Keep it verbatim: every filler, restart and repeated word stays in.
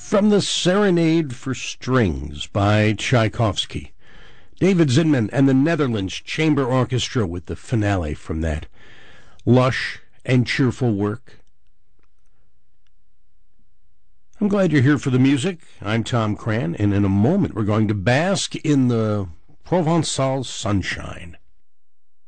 From the Serenade for Strings by Tchaikovsky. David Zinman and the Netherlands Chamber Orchestra with the finale from that lush and cheerful work. I'm glad you're here for the music. I'm Tom Cran, and in a moment we're going to bask in the Provençal sunshine.